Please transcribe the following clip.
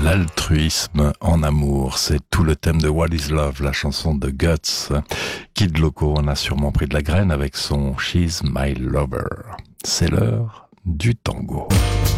L'altruisme en amour, c'est tout le thème de What is Love, la chanson de Guts. Kid Loco en a sûrement pris de la graine avec son She's My Lover. C'est l'heure du tango.